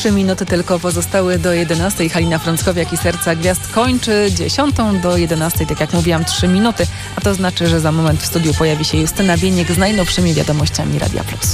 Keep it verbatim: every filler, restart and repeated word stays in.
Trzy minuty tylko pozostały do jedenastej. Halina Frąckowiak i Serca Gwiazd kończy dziesiątą do jedenastej. Tak jak mówiłam, trzy minuty. A to znaczy, że za moment w studiu pojawi się Justyna Bieniek z najnowszymi wiadomościami Radia Plus.